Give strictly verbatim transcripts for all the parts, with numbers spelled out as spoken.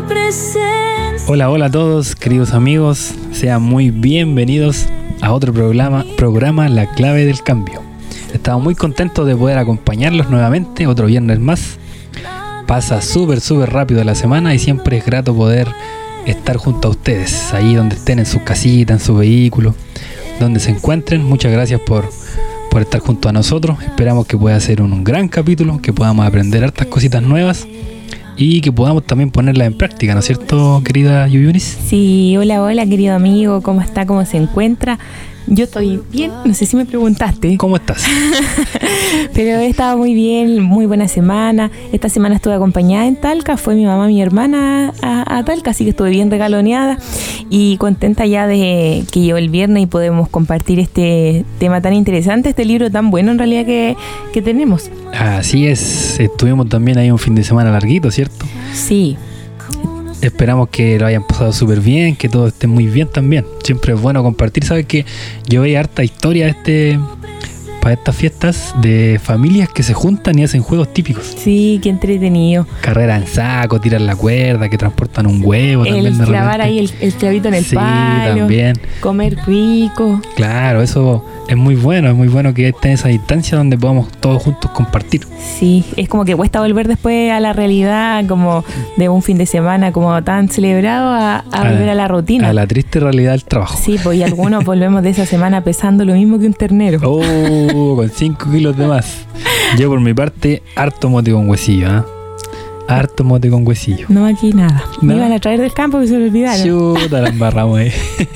tu presencia. Hola, hola a todos, queridos amigos. Sean muy bienvenidos a otro programa, programa La Clave del Cambio. Estamos muy contentos de poder acompañarlos nuevamente, otro viernes más. Pasa súper, súper rápido la semana y siempre es grato poder estar junto a ustedes, ahí donde estén, en sus casitas, en su vehículo, donde se encuentren. Muchas gracias por, por estar junto a nosotros. Esperamos que pueda ser un, un gran capítulo, que podamos aprender hartas cositas nuevas y que podamos también ponerlas en práctica, ¿no es cierto, querida Yuyunis? Sí, hola, hola, querido amigo, ¿cómo está? ¿Cómo se encuentra? Yo estoy bien, no sé si me preguntaste. ¿Cómo estás? Pero he estado muy bien, muy buena semana. Esta semana estuve acompañada en Talca, fue mi mamá y mi hermana a, a Talca, así que estuve bien regaloneada y contenta ya de que llegó el viernes y podemos compartir este tema tan interesante, este libro tan bueno en realidad que, que tenemos. Así es, estuvimos también ahí un fin de semana larguito, ¿cierto? Sí. Esperamos que lo hayan pasado súper bien, que todo esté muy bien también. Siempre es bueno compartir. Sabes que yo veía harta historia este, para estas fiestas de familias que se juntan y hacen juegos típicos. Sí, qué entretenido. Carrera en saco, tirar la cuerda, que transportan un huevo. El también de clavar repente. ahí el, el clavito en el sí, palo. También. Comer rico. Claro, eso es muy bueno. Es muy bueno que esté en esa instancia donde podamos todos juntos compartir. Sí, es como que cuesta volver después a la realidad, como de un fin de semana como tan celebrado, a, a, a volver a la rutina. A la triste realidad del trabajo. Sí, pues y algunos volvemos de esa semana pesando lo mismo que un ternero. Oh, con cinco kilos de más. Yo por mi parte, harto mote con huesillo, ¿ah? ¿eh? Harto mote con huesillo. No, aquí nada. ¿No? Me iban a traer del campo y se lo olvidaron. Chuta, la embarramos ahí.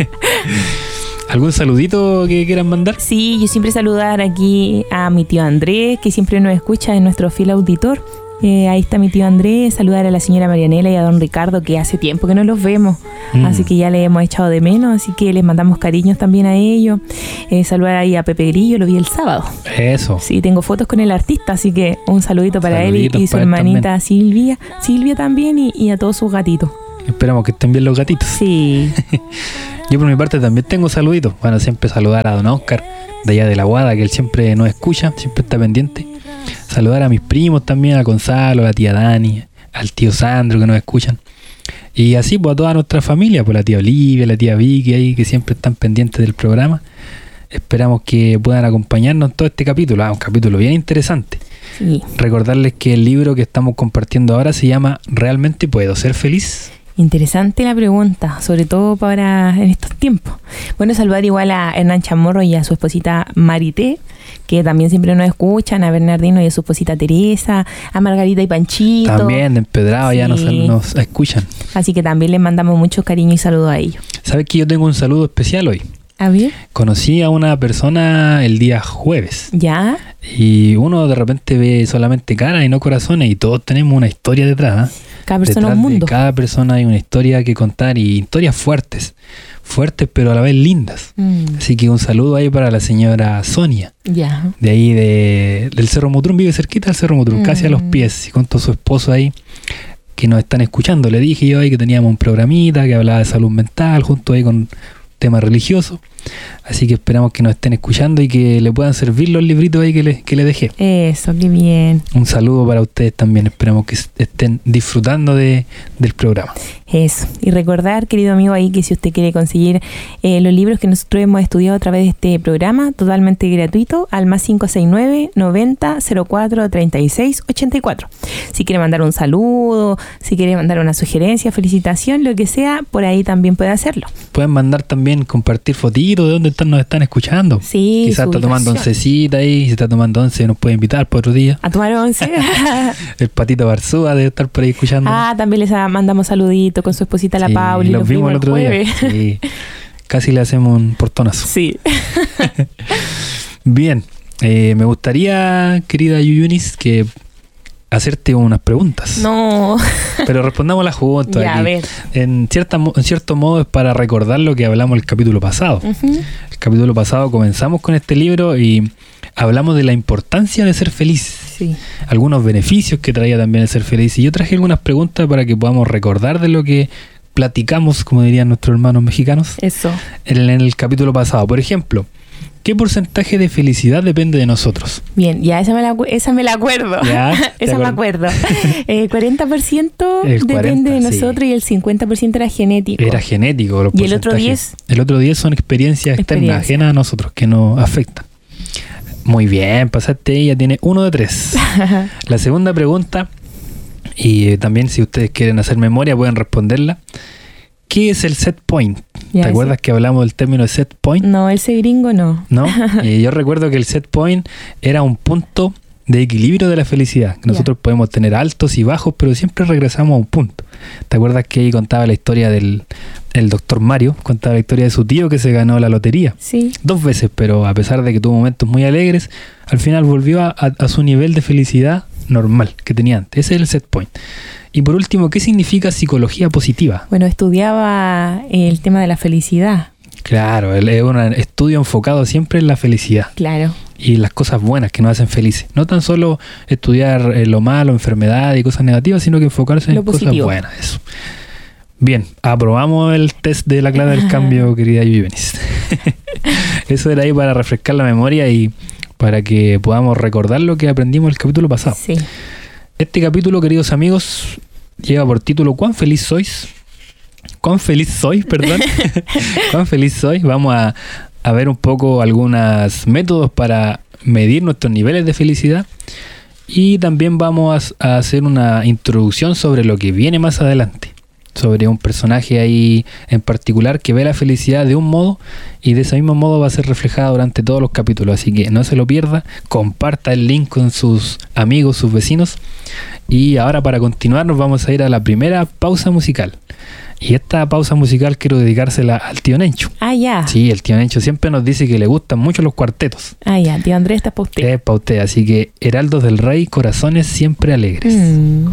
¿Algún saludito que quieran mandar? Sí, yo siempre saludar aquí a mi tío Andrés, que siempre nos escucha, es nuestro fiel auditor. Eh, ahí está mi tío Andrés, saludar a la señora Marianela y a don Ricardo, que hace tiempo que no los vemos, mm. así que ya le hemos echado de menos, así que les mandamos cariños también a ellos. Eh, saludar ahí a Pepe Grillo, lo vi el sábado. Eso. Sí, tengo fotos con el artista, así que un saludito para Saluditos él y, y su hermanita también. Silvia, Silvia también y, y a todos sus gatitos. Esperamos que estén bien los gatitos. Sí. Yo por mi parte también tengo saluditos. Bueno, siempre saludar a don Oscar, de allá de la Guada, que él siempre nos escucha, siempre está pendiente. Saludar a mis primos también, a Gonzalo, a la tía Dani, al tío Sandro, que nos escuchan. Y así pues a toda nuestra familia, pues la tía Olivia, la tía Vicky, ahí, que siempre están pendientes del programa. Esperamos que puedan acompañarnos en todo este capítulo. Ah, un capítulo bien interesante. Sí. Recordarles que el libro que estamos compartiendo ahora se llama ¿Realmente puedo ser feliz? Interesante la pregunta, sobre todo para en estos tiempos. Bueno, saludar igual a Hernán Chamorro y a su esposita Marité, que también siempre nos escuchan, a Bernardino y a su esposita Teresa, a Margarita y Panchito. También de Empedrado sí. ya nos, nos escuchan. Así que también les mandamos mucho cariño y saludos a ellos. ¿Sabes que yo tengo un saludo especial hoy? ¿A ver? Conocí a una persona el día jueves. ¿Ya? Y uno de repente ve solamente caras y no corazones, y todos tenemos una historia detrás, ¿eh? Cada persona detrás un mundo. De cada persona hay una historia que contar, y historias fuertes, fuertes pero a la vez lindas. Mm. Así que un saludo ahí para la señora Sonia. Ya. De ahí de, del Cerro Mutrún, vive cerquita del Cerro Mutrún, mm. casi a los pies, y con todo su esposo ahí, que nos están escuchando. Le dije yo ahí que teníamos un programita que hablaba de salud mental, junto ahí con tema religioso, así que esperamos que nos estén escuchando y que le puedan servir los libritos ahí que le, que le dejé. Eso, qué bien. Un saludo para ustedes también, esperamos que estén disfrutando de, del programa. Eso, y recordar, querido amigo, ahí que si usted quiere conseguir eh, los libros que nosotros hemos estudiado a través de este programa, totalmente gratuito, al más cinco seis nueve, noventa, cero cuatro, treinta y seis, ochenta y cuatro. Si quiere mandar un saludo, si quiere mandar una sugerencia, felicitación, lo que sea, por ahí también puede hacerlo. Pueden mandar también, compartir fotitos de dónde están, nos están escuchando. Sí, quizás está tomando oncecita ahí, si está tomando once nos puede invitar por otro día. A tomar once. El Patito Barzúa debe estar por ahí escuchando. Ah, también les mandamos saluditos con su esposita la sí, Pauli. Los, los vimos el otro jueves. día. Sí. Casi le hacemos un portonazo. Sí. Bien, eh, me gustaría, querida Yuyunis, que hacerte unas preguntas. No. Pero respondámoslas juntos. Ya, aquí. A ver. En, cierta, en cierto modo es para recordar lo que hablamos el capítulo pasado. Uh-huh. El capítulo pasado comenzamos con este libro y hablamos de la importancia de ser feliz. Sí. Algunos beneficios que traía también el ser feliz. Y yo traje algunas preguntas para que podamos recordar de lo que platicamos, como dirían nuestros hermanos mexicanos. Eso. En, en el capítulo pasado. Por ejemplo, ¿Qué porcentaje de felicidad depende de nosotros? Bien, ya esa me la, acu- esa me la acuerdo. Ya, esa me acuerdo. Eh, cuarenta por ciento El depende cuarenta, de sí. nosotros y el cincuenta por ciento era genético. Era genético. Los ¿Y el otro porcentajes. diez? El otro diez son experiencias externas, Experiencia. ajenas a nosotros, que nos afectan. Muy bien, pasaste, ella tiene uno de tres. La segunda pregunta, y eh, también si ustedes quieren hacer memoria pueden responderla. ¿Qué es el set point? Ya, ¿Te acuerdas ese- que hablamos del término de set point? No, ese gringo no. ¿No? Y yo recuerdo que el set point era un punto de equilibrio de la felicidad. Que nosotros podemos tener altos y bajos, pero siempre regresamos a un punto. ¿Te acuerdas que ahí contaba la historia del el doctor Mario? Contaba la historia de su tío que se ganó la lotería. Sí. Dos veces, pero a pesar de que tuvo momentos muy alegres, al final volvió a, a- a su nivel de felicidad normal que tenía antes. Ese es el set point. Y por último, ¿qué significa psicología positiva? Bueno, estudiaba el tema de la felicidad. Claro, el- es un estudio enfocado siempre en la felicidad Claro. y las cosas buenas que nos hacen felices. No tan solo estudiar eh, lo malo, enfermedad y cosas negativas, sino que enfocarse en Lo cosas positivo. buenas. Eso. Bien, aprobamos el test de la clave del cambio, querida Yuvenis. Eso era ahí para refrescar la memoria y para que podamos recordar lo que aprendimos el capítulo pasado. Sí. Este capítulo, queridos amigos, lleva por título ¿Cuán feliz sois? ¿Cuán feliz soy? Perdón. ¿Cuán feliz soy? Vamos a, a ver un poco algunos métodos para medir nuestros niveles de felicidad y también vamos a, a hacer una introducción sobre lo que viene más adelante, sobre un personaje ahí en particular que ve la felicidad de un modo y de ese mismo modo va a ser reflejada durante todos los capítulos, así que no se lo pierda, comparta el link con sus amigos, sus vecinos. Y ahora, para continuar, nos vamos a ir a la primera pausa musical. Y esta pausa musical quiero dedicársela al tío Nencho. Ah, ya. Sí, el tío Nencho siempre nos dice que le gustan mucho los cuartetos. Ah, ya. Tío Andrés, está para usted. Es para usted, así que Heraldos del Rey, Corazones Siempre Alegres. Mm.